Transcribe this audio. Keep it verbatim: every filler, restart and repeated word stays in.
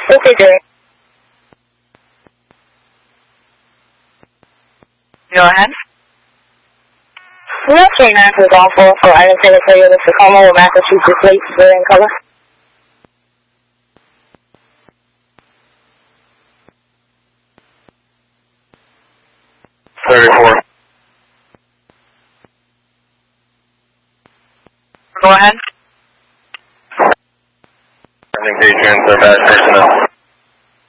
Procedure. Go ahead. West three nine for Golf four for item seven Toyota Tacoma with Massachusetts plates, blue in color. thirty-four. Go ahead. I think they transfer bad personnel.